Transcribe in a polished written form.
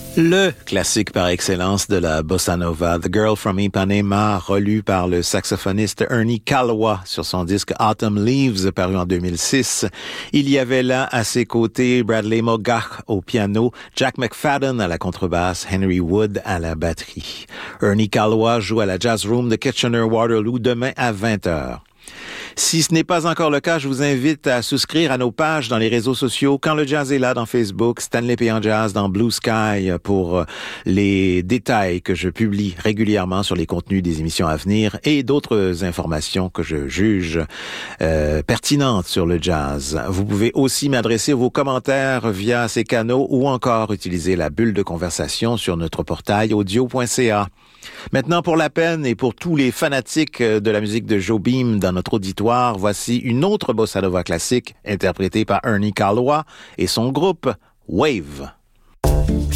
Le classique par excellence de la bossa nova, The Girl from Ipanema, relu par le saxophoniste Ernie Kalowa sur son disque Autumn Leaves, paru en 2006. Il y avait là à ses côtés Bradley Mogach au piano, Jack McFadden à la contrebasse, Henry Wood à la batterie. Ernie Kalowa joue à la Jazz Room de Kitchener-Waterloo demain à 20h. Si ce n'est pas encore le cas, je vous invite à souscrire à nos pages dans les réseaux sociaux. Quand le jazz est là dans Facebook, Stanley Péan Jazz dans Blue Sky pour les détails que je publie régulièrement sur les contenus des émissions à venir et d'autres informations que je juge pertinentes sur le jazz. Vous pouvez aussi m'adresser vos commentaires via ces canaux ou encore utiliser la bulle de conversation sur notre portail audio.ca. Maintenant, pour la peine et pour tous les fanatiques de la musique de Jobim dans notre auditoire, voici une autre bossa nova classique interprétée par Ernie Kalowa et son groupe Wave.